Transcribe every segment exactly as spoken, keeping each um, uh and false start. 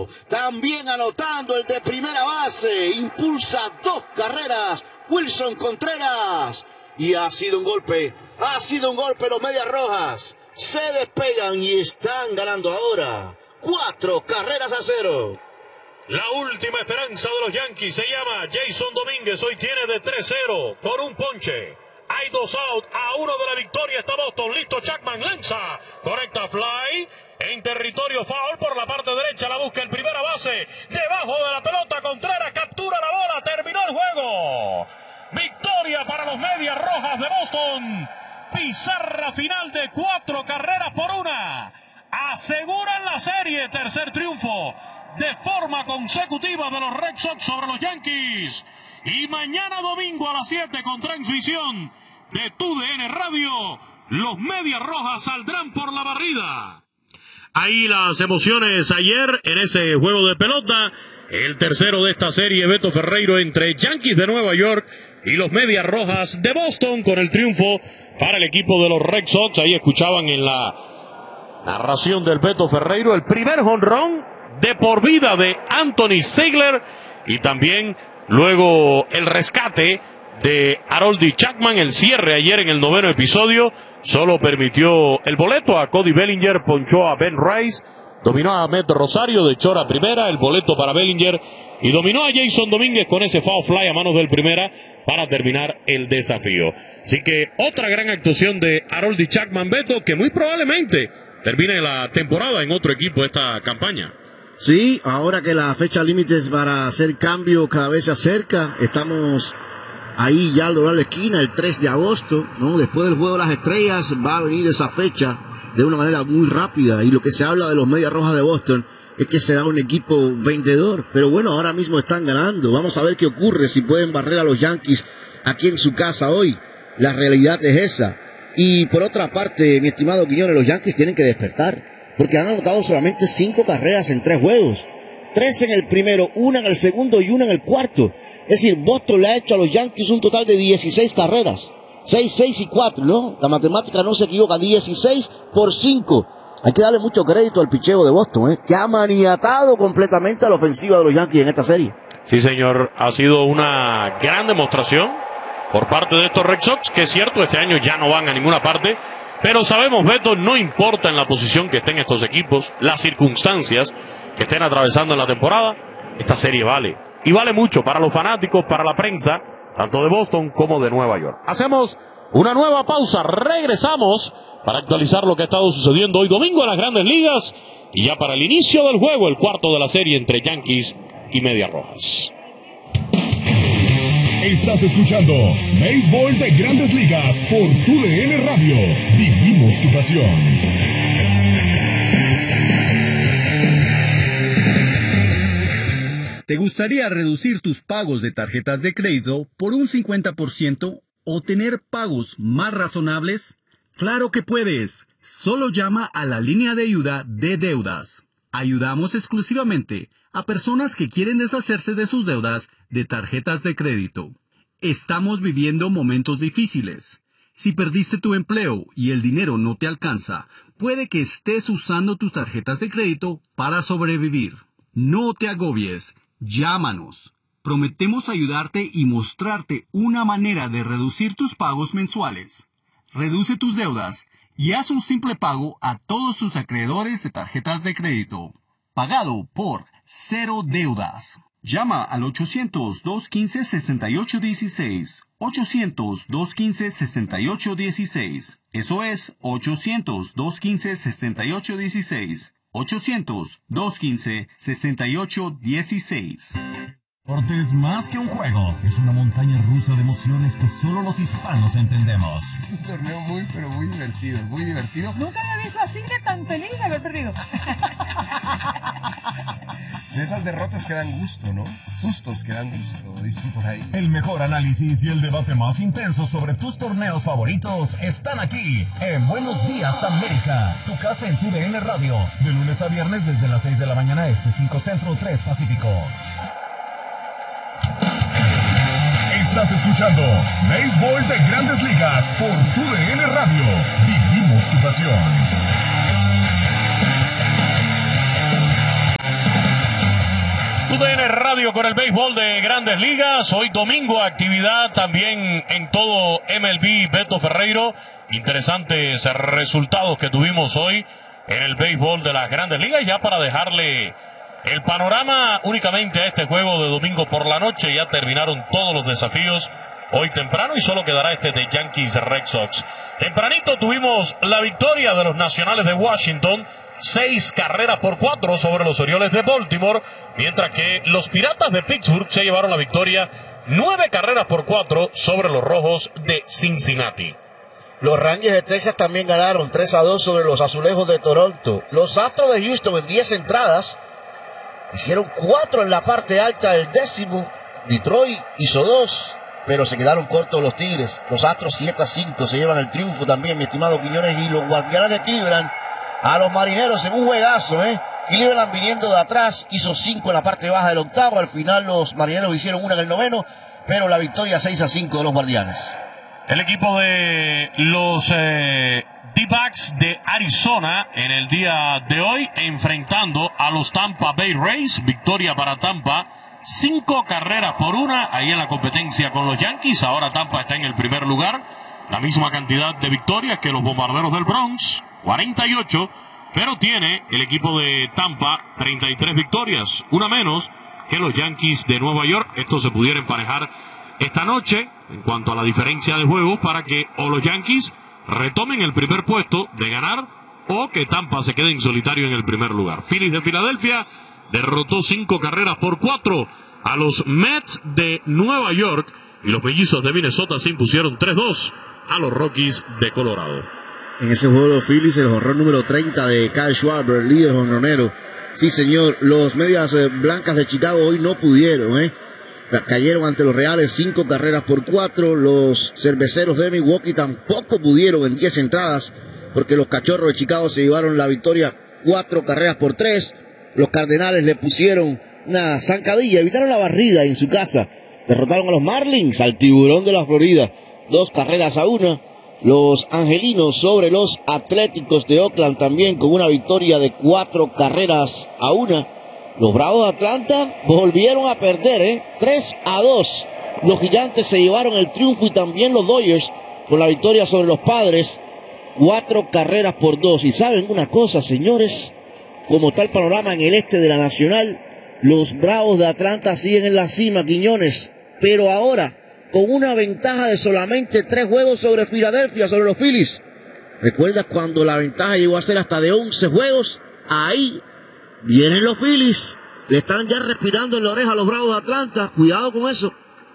cero. También anotando el de primera base. Impulsa dos carreras Wilson Contreras. Y ha sido un golpe. Ha sido un golpe. Los Medias Rojas se despegan y están ganando ahora. Cuatro carreras a cero. La última esperanza de los Yankees se llama Jason Domínguez. Hoy tiene de tres cero con un ponche. Hay dos out, a uno de la victoria está Boston. Listo, Chapman lanza, conecta fly en territorio foul por la parte derecha, la busca en primera base, debajo de la pelota, Contreras captura la bola, terminó el juego. Victoria para los Medias Rojas de Boston. Pizarra final de cuatro carreras por una. Aseguran la serie, tercer triunfo de forma consecutiva de los Red Sox sobre los Yankees. Y mañana domingo a las siete con transmisión de T U D N Radio, los Medias Rojas saldrán por la barrida. Ahí las emociones ayer en ese juego de pelota. El tercero de esta serie, Beto Ferreiro, entre Yankees de Nueva York y los Medias Rojas de Boston, con el triunfo para el equipo de los Red Sox. Ahí escuchaban en la narración del Beto Ferreiro el primer jonrón de por vida de Anthony Ziegler y también luego el rescate de Aroldis Chapman. El cierre ayer en el noveno episodio solo permitió el boleto a Cody Bellinger, ponchó a Ben Rice, dominó a Ahmed Rosario de chora primera, el boleto para Bellinger, y dominó a Jason Domínguez con ese foul fly a manos del primera para terminar el desafío. Así que otra gran actuación de Aroldis Chapman, Beto, que muy probablemente termine la temporada en otro equipo esta campaña. Sí, ahora que la fecha límite para hacer cambio cada vez se acerca, estamos ahí ya al doblar la esquina, el tres de agosto, ¿no? Después del Juego de las Estrellas va a venir esa fecha de una manera muy rápida, y lo que se habla de los Medias Rojas de Boston es que será un equipo vendedor, pero bueno, ahora mismo están ganando. Vamos a ver qué ocurre, si pueden barrer a los Yankees aquí en su casa hoy. La realidad es esa. Y por otra parte, mi estimado Quiñones, los Yankees tienen que despertar, porque han anotado solamente cinco carreras en tres juegos. Tres en el primero, una en el segundo y una en el cuarto. Es decir, Boston le ha hecho a los Yankees un total de dieciséis carreras. seis, seis y cuatro, ¿no? La matemática no se equivoca. dieciséis por cinco. Hay que darle mucho crédito al picheo de Boston, ¿eh? Que ha maniatado completamente a la ofensiva de los Yankees en esta serie. Sí, señor. Ha sido una gran demostración por parte de estos Red Sox, que es cierto, este año ya no van a ninguna parte. Pero sabemos, Beto, no importa en la posición que estén estos equipos, las circunstancias que estén atravesando en la temporada, esta serie vale. Y vale mucho para los fanáticos, para la prensa, tanto de Boston como de Nueva York. Hacemos una nueva pausa, regresamos para actualizar lo que ha estado sucediendo hoy domingo en las Grandes Ligas. Y ya para el inicio del juego, el cuarto de la serie entre Yankees y Medias Rojas. Estás escuchando Béisbol de Grandes Ligas por T U D N Radio. Vivimos tu pasión. ¿Te gustaría reducir tus pagos de tarjetas de crédito por un cincuenta por ciento o tener pagos más razonables? ¡Claro que puedes! Solo llama a la línea de ayuda de deudas. Ayudamos exclusivamente a personas que quieren deshacerse de sus deudas de tarjetas de crédito. Estamos viviendo momentos difíciles. Si perdiste tu empleo y el dinero no te alcanza, puede que estés usando tus tarjetas de crédito para sobrevivir. No te agobies. Llámanos. Prometemos ayudarte y mostrarte una manera de reducir tus pagos mensuales. Reduce tus deudas y haz un simple pago a todos tus acreedores de tarjetas de crédito. Pagado por Cero Deudas. Llama al ochocientos, dos quince, sesenta y ocho dieciséis. ochocientos, dos quince, sesenta y ocho dieciséis. Eso es ochocientos, dos quince, sesenta y ocho dieciséis. ochocientos, dos quince, sesenta y ocho dieciséis. Deporte es más que un juego, es una montaña rusa de emociones que solo los hispanos entendemos. Es un torneo muy, pero muy divertido, muy divertido. Nunca me he visto así de tan feliz de haber perdido. De esas derrotas que dan gusto, ¿no? Sustos que dan gusto, dicen por ahí. El mejor análisis y el debate más intenso sobre tus torneos favoritos están aquí en Buenos Días América, tu casa en T U D N Radio, de lunes a viernes desde las seis de la mañana este, cinco Centro, tres Pacífico. Estás escuchando Béisbol de Grandes Ligas por T U D N Radio. Vivimos tu pasión. tu D N Radio con el béisbol de Grandes Ligas. Hoy domingo, actividad también en todo M L B. Beto Ferreiro, interesantes resultados que tuvimos hoy en el béisbol de las Grandes Ligas. Ya para dejarle el panorama únicamente a este juego de domingo por la noche, ya terminaron todos los desafíos hoy temprano y solo quedará este de Yankees Red Sox. Tempranito tuvimos la victoria de los Nacionales de Washington, seis carreras por cuatro sobre los Orioles de Baltimore, mientras que los Piratas de Pittsburgh se llevaron la victoria, nueve carreras por cuatro sobre los Rojos de Cincinnati. Los Rangers de Texas también ganaron tres a dos sobre los Azulejos de Toronto. Los Astros de Houston en diez entradas hicieron cuatro en la parte alta del décimo. Detroit hizo dos, pero se quedaron cortos los Tigres. Los Astros siete a cinco se llevan el triunfo también, mi estimado Quiñones. Y los Guardianes de Cleveland a los Marineros en un juegazo, ¿eh? Cleveland viniendo de atrás hizo cinco en la parte baja del octavo. Al final los Marineros hicieron una en el noveno, pero la victoria seis a cinco de los Guardianes. El equipo de los eh, D-backs de Arizona en el día de hoy enfrentando a los Tampa Bay Rays. Victoria para Tampa, cinco carreras por una ahí en la competencia con los Yankees. Ahora Tampa está en el primer lugar, la misma cantidad de victorias que los Bombarderos del Bronx, cuarenta y ocho, pero tiene el equipo de Tampa treinta y tres victorias, una menos que los Yankees de Nueva York. Esto se pudiera emparejar esta noche en cuanto a la diferencia de juegos para que o los Yankees retomen el primer puesto de ganar o que Tampa se quede en solitario en el primer lugar. Phillies de Filadelfia derrotó cinco carreras por cuatro a los Mets de Nueva York y los Mellizos de Minnesota se impusieron tres dos a los Rockies de Colorado. En ese juego de los Phillies, el jonrón número treinta de Kyle Schwarber, líder jonronero. Sí, señor, los Medias Blancas de Chicago hoy no pudieron, ¿eh? Cayeron ante los Reales cinco carreras por cuatro. Los Cerveceros de Milwaukee tampoco pudieron en diez entradas, porque los Cachorros de Chicago se llevaron la victoria cuatro carreras por tres. Los Cardenales le pusieron una zancadilla, evitaron la barrida en su casa. Derrotaron a los Marlins, al Tiburón de la Florida, dos carreras a una. Los Angelinos sobre los Atléticos de Oakland también con una victoria de cuatro carreras a una. Los Bravos de Atlanta volvieron a perder, ¿eh? tres a dos. Los Gigantes se llevaron el triunfo y también los Dodgers con la victoria sobre los Padres, cuatro carreras por dos. Y saben una cosa, señores, como está el panorama en el este de la Nacional, los Bravos de Atlanta siguen en la cima, Quiñones, pero ahora con una ventaja de solamente tres juegos sobre Filadelfia, sobre los Phillies. ¿Recuerdas cuando la ventaja llegó a ser hasta de once juegos? Ahí vienen los Phillies, le están ya respirando en la oreja a los Bravos de Atlanta. Cuidado con eso.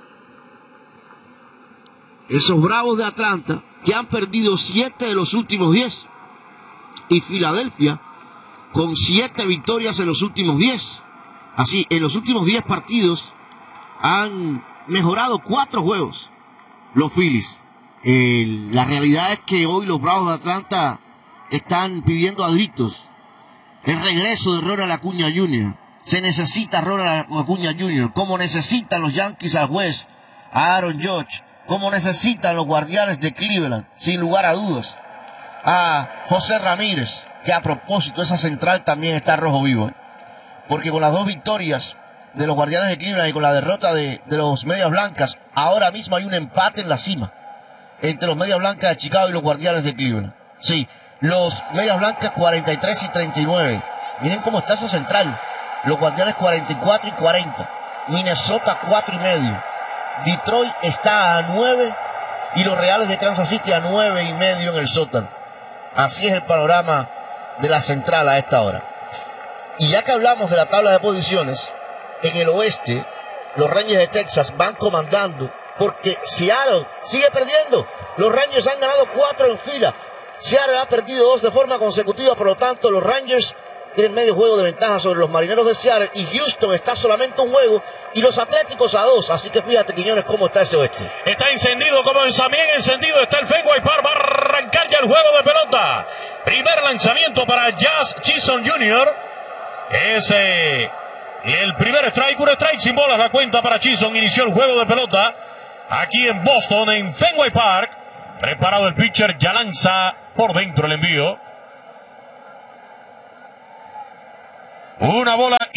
Esos Bravos de Atlanta que han perdido siete de los últimos diez. Y Filadelfia con siete victorias en los últimos diez. Así, en los últimos diez partidos han mejorado cuatro juegos los Phillies. Eh, la realidad es que hoy los Bravos de Atlanta están pidiendo a gritos el regreso de Ronald Acuña junior Se necesita Ronald Acuña junior como necesitan los Yankees al juez, a Aaron Judge, como necesitan los Guardianes de Cleveland, sin lugar a dudas, a José Ramírez, que a propósito esa central también está rojo vivo, ¿eh? Porque con las dos victorias de los Guardianes de Cleveland y con la derrota de, de los Medias Blancas, ahora mismo hay un empate en la cima entre los Medias Blancas de Chicago y los Guardianes de Cleveland. Sí, los Medias Blancas cuarenta y tres y treinta y nueve. Miren cómo está esa central. Los Guardianes cuarenta y cuatro y cuarenta. Minnesota cuatro y medio. Detroit está a nueve y los Reales de Kansas City a nueve y medio en el sótano. Así es el panorama de la central a esta hora. Y ya que hablamos de la tabla de posiciones, en el oeste, los Rangers de Texas van comandando porque Seattle sigue perdiendo. Los Rangers han ganado cuatro en fila. Seattle ha perdido dos de forma consecutiva, por lo tanto los Rangers tienen medio juego de ventaja sobre los Marineros de Seattle y Houston está solamente un juego y los Atléticos a dos. Así que fíjate, Quiñones, cómo está ese oeste. Está encendido, como también encendido está el Fenway Park. Va a arrancar ya el juego de pelota. Primer lanzamiento para Jazz Chisholm junior Es eh, el primer strike, un strike sin bolas la cuenta para Chisholm. Inició el juego de pelota aquí en Boston, en Fenway Park. Preparado el pitcher, ya lanza por dentro el envío. Una bola y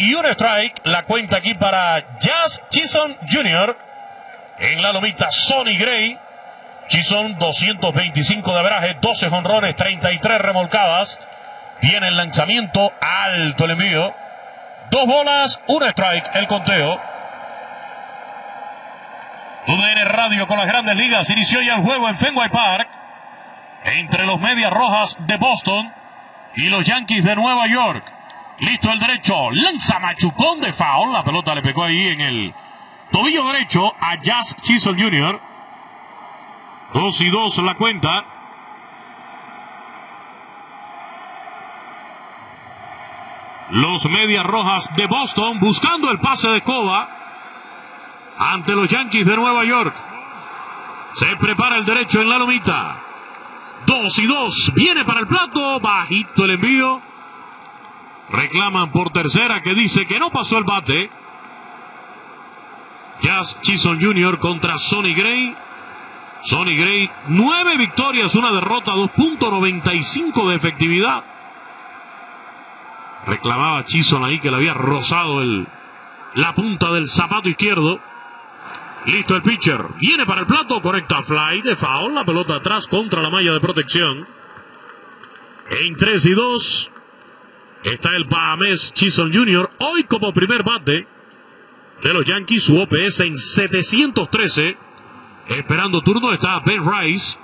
y un strike. La cuenta aquí para Jazz Chisholm junior En la lomita, Sonny Gray. Chisholm, doscientos veinticinco de averaje, doce jonrones, treinta y tres remolcadas. Viene el lanzamiento, alto el envío. Dos bolas, un strike, el conteo. U D N Radio con las Grandes Ligas. Inició ya el juego en Fenway Park entre los Medias Rojas de Boston y los Yankees de Nueva York. Listo el derecho, lanza machucón de foul. La pelota le pegó ahí en el tobillo derecho a Jazz Chisholm junior Dos y dos la cuenta. Los Medias Rojas de Boston buscando el pase de Cova ante los Yankees de Nueva York. Se prepara el derecho en la lomita. Dos y dos. Viene para el plato. Bajito el envío. Reclaman por tercera, que dice que no pasó el bate. Jazz Chisholm junior contra Sonny Gray. Sonny Gray, nueve victorias, una derrota, dos punto noventa y cinco de efectividad. Reclamaba Chisholm ahí que le había rozado el, la punta del zapato izquierdo. Listo el pitcher. Viene para el plato, correcta fly de foul. La pelota atrás contra la malla de protección. En tres y dos está el Bahames Chisholm junior Hoy como primer bate de los Yankees, su O P S en setecientos trece. Esperando turno está Ben Rice.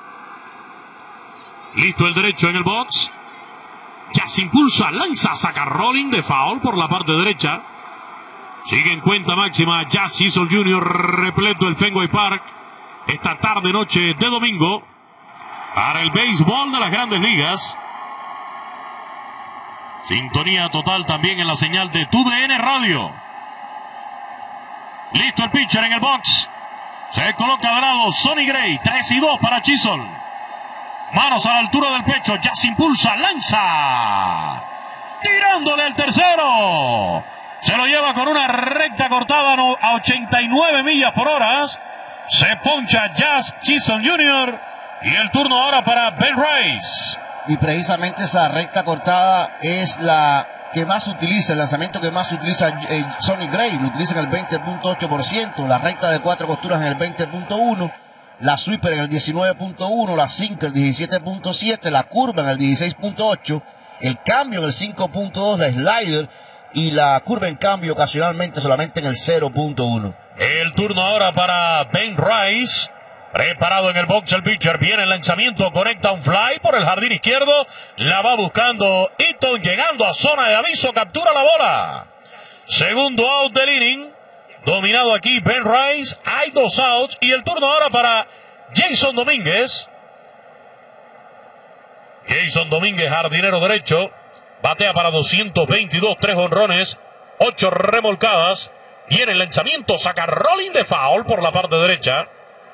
Listo el derecho en el box. Ya se impulsa, lanza, saca rolling de foul por la parte derecha. Sigue en cuenta máxima Jazz Chisholm junior Repleto el Fenway Park esta tarde noche de domingo para el béisbol de las Grandes Ligas. Sintonía total también en la señal de U D N Radio. Listo el pitcher en el box. Se coloca de lado Sonny Gray. tres y dos para Chisholm. Manos a la altura del pecho. Ya se impulsa. Lanza. Tirándole el tercero. Se lo lleva con una recta cortada a ochenta y nueve millas por hora. Se poncha Jazz Chisholm junior Y el turno ahora para Ben Rice. Y precisamente esa recta cortada es la que más utiliza, el lanzamiento que más utiliza eh, Sonny Gray. Lo utiliza en el veinte punto ocho por ciento, la recta de cuatro costuras en el veinte punto uno, la sweeper en el diecinueve punto uno, la sinker el diecisiete punto siete, la curva en el dieciséis punto ocho, el cambio en el cinco punto dos, la slider y la curva en cambio ocasionalmente solamente en el cero punto uno. El turno ahora para Ben Rice. Preparado en el box el pitcher, viene el lanzamiento, conecta un fly por el jardín izquierdo, la va buscando Eaton, llegando a zona de aviso, captura la bola. Segundo out del inning, dominado aquí Ben Rice, hay dos outs y el turno ahora para Jason Domínguez. Jason Domínguez, jardinero derecho, batea para doscientos veintidós, tres jonrones, ocho remolcadas, viene el lanzamiento, saca rolling de foul por la parte derecha.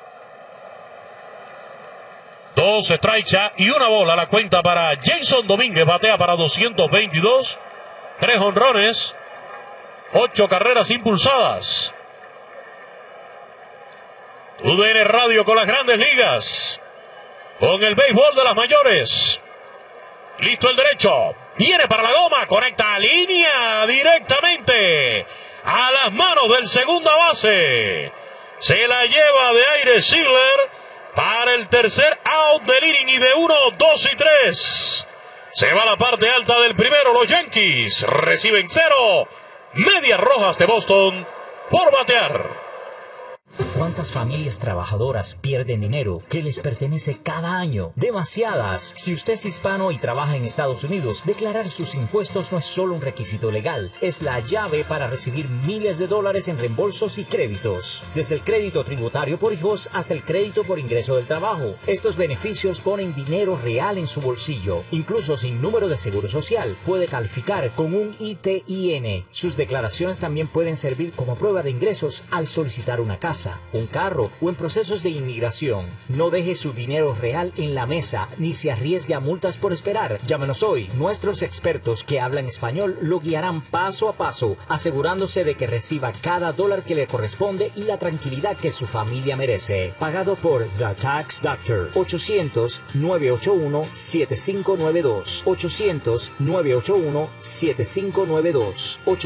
Dos strikes ya y una bola. La cuenta para Jason Domínguez. Batea para doscientos veintidós. Tres jonrones. Ocho carreras impulsadas. U D N Radio con las Grandes Ligas. Con el béisbol de las mayores. Listo el derecho. Viene para la goma. Conecta línea directamente a las manos del segunda base. Se la lleva de aire Ziegler. Para el tercer out del inning y de uno, dos y tres. Se va a la parte alta del primero. Los Yankees reciben cero. Medias Rojas de Boston por batear. ¿Cuántas familias trabajadoras pierden dinero que les pertenece cada año? Demasiadas. Si usted es hispano y trabaja en Estados Unidos, declarar sus impuestos no es solo un requisito legal, es la llave para recibir miles de dólares en reembolsos y créditos. Desde el crédito tributario por hijos hasta el crédito por ingreso del trabajo. Estos beneficios ponen dinero real en su bolsillo. Incluso sin número de seguro social, puede calificar con un I T I N. Sus declaraciones también pueden servir como prueba de ingresos al solicitar una casa, un carro o en procesos de inmigración. No deje su dinero real en la mesa ni se arriesgue a multas por esperar. Llámenos hoy. Nuestros expertos que hablan español lo guiarán paso a paso, asegurándose de que reciba cada dólar que le corresponde y la tranquilidad que su familia merece. Pagado por The Tax Doctor. ochocientos, nueve ocho uno, siete cinco nueve dos. ochocientos, nueve ocho uno, siete cinco nueve dos.